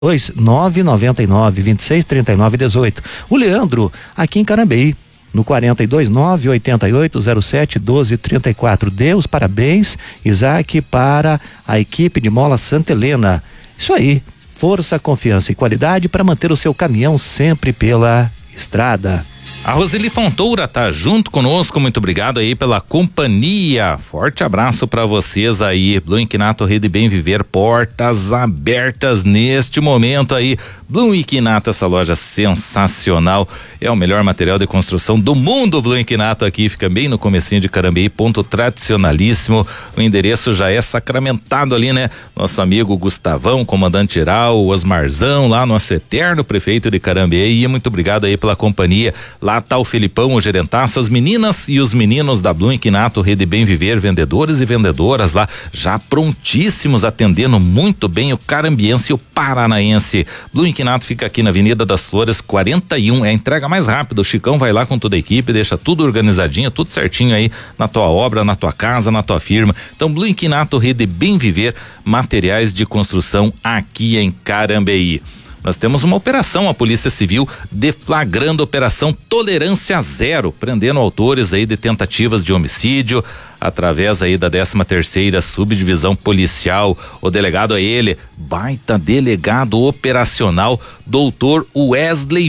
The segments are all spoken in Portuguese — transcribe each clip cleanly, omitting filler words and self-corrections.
999-2639-18. O Leandro, aqui em Carambeí, no 429-8807-1234. Dê os parabéns, Isaac, para a equipe de Mola Santa Helena. Isso aí, força, confiança e qualidade para manter o seu caminhão sempre pela estrada. A Roseli Fontoura tá junto conosco, muito obrigado aí pela companhia, forte abraço para vocês aí. Blum Inquinato Rede Bem Viver, portas abertas neste momento aí. Blum Inquinato, essa loja sensacional, é o melhor material de construção do mundo. Blum Inquinato aqui fica bem no comecinho de Carambeí, ponto tradicionalíssimo. O endereço já é sacramentado ali, né? Nosso amigo Gustavão, comandante geral, o Osmarzão, lá nosso eterno prefeito de Carambeí, muito obrigado aí pela companhia. Lá tá o Felipão, o gerentaço, as meninas e os meninos da Blum Inquinato Rede Bem Viver, vendedores e vendedoras lá, já prontíssimos, atendendo muito bem o carambiense e o paranaense. Blum Inquinato fica aqui na Avenida das Flores 41, é a entrega mais rápida. O Chicão vai lá com toda a equipe, deixa tudo organizadinho, tudo certinho aí na tua obra, na tua casa, na tua firma. Então, Blum Inquinato Rede Bem Viver, materiais de construção aqui em Carambeí. Nós temos uma operação, a Polícia Civil deflagrando Operação Tolerância Zero, prendendo autores aí de tentativas de homicídio, através aí da 13ª Subdivisão Policial. O delegado é ele, baita delegado operacional, doutor Wesley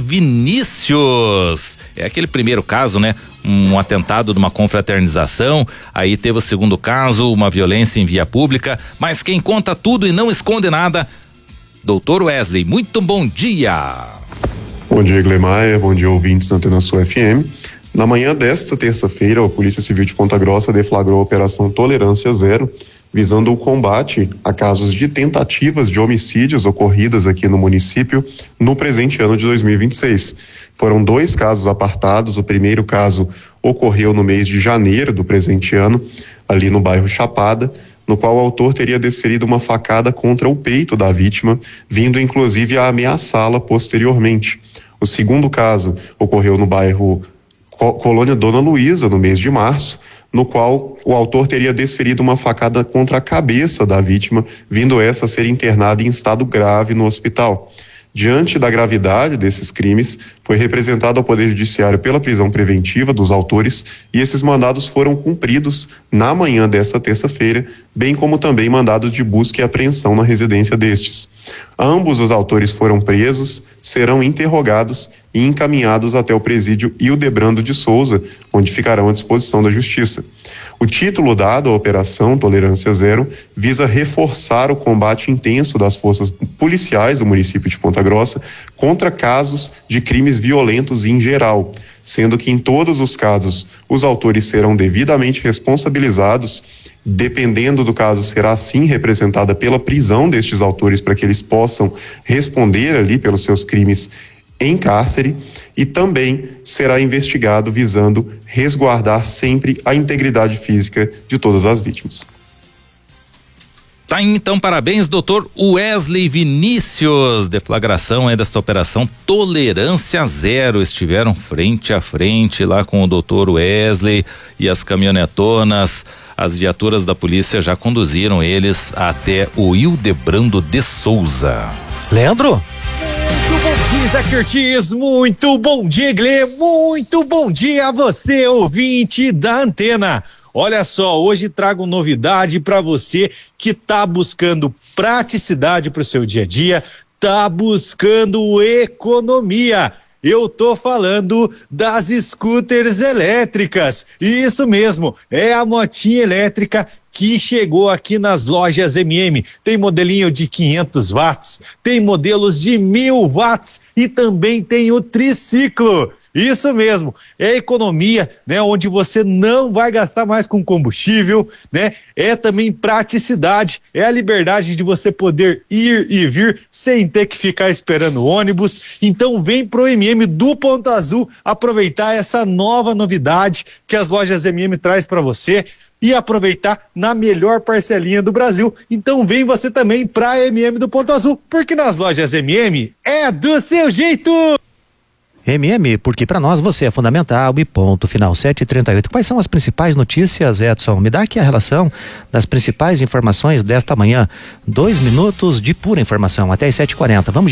Vinícius. É aquele primeiro caso, né? Um atentado de uma confraternização, aí teve o segundo caso, uma violência em via pública, mas quem conta tudo e não esconde nada, doutor Wesley, muito bom dia. Bom dia, Glemaia, bom dia, ouvintes da Antena Sul FM. Na manhã desta terça-feira, a Polícia Civil de Ponta Grossa deflagrou a Operação Tolerância Zero, visando o combate a casos de tentativas de homicídios ocorridas aqui no município no presente ano de 2026. Foram 2 casos apartados. O primeiro caso ocorreu no mês de janeiro do presente ano, ali no bairro Chapada, no qual o autor teria desferido uma facada contra o peito da vítima, vindo inclusive a ameaçá-la posteriormente. O segundo caso ocorreu no bairro Colônia Dona Luísa, no mês de março, no qual o autor teria desferido uma facada contra a cabeça da vítima, vindo essa a ser internada em estado grave no hospital. Diante da gravidade desses crimes, foi representado ao Poder Judiciário pela prisão preventiva dos autores e esses mandados foram cumpridos na manhã desta terça-feira, bem como também mandados de busca e apreensão na residência destes. Ambos os autores foram presos, serão interrogados e encaminhados até o presídio Hildebrando de Souza, onde ficarão à disposição da Justiça. O título dado à Operação Tolerância Zero visa reforçar o combate intenso das forças policiais do município de Ponta Grossa contra casos de crimes violentos em geral, sendo que em todos os casos os autores serão devidamente responsabilizados. Dependendo do caso, será sim representada pela prisão destes autores para que eles possam responder ali pelos seus crimes em cárcere, e também será investigado visando resguardar sempre a integridade física de todas as vítimas. Tá, então, parabéns, doutor Wesley Vinícius. Deflagração é desta operação Tolerância Zero. Estiveram frente a frente lá com o doutor Wesley e as caminhonetonas. As viaturas da polícia já conduziram eles até o Hildebrando de Souza. Leandro? Muito bom dia, Zé Ortiz, muito bom dia, Glê, muito bom dia a você, ouvinte da Antena. Olha só, hoje trago novidade para você que tá buscando praticidade para o seu dia a dia, tá buscando economia. Eu tô falando das scooters elétricas. Isso mesmo, é a motinha elétrica que chegou aqui nas lojas MM. Tem modelinho de 500 watts, tem modelos de 1000 watts e também tem o triciclo. Isso mesmo, é economia, né? Onde você não vai gastar mais com combustível, né? É também praticidade, é a liberdade de você poder ir e vir sem ter que ficar esperando o ônibus. Então vem pro MM do Ponto Azul aproveitar essa nova novidade que as lojas MM traz para você e aproveitar na melhor parcelinha do Brasil. Então vem você também pra MM do Ponto Azul, porque nas lojas MM é do seu jeito. porque para nós você é fundamental e ponto final. 7h38. Quais são as principais notícias, Edson? Me dá aqui a relação das principais informações desta manhã. 2 minutos de pura informação, até as 7h40. Vamos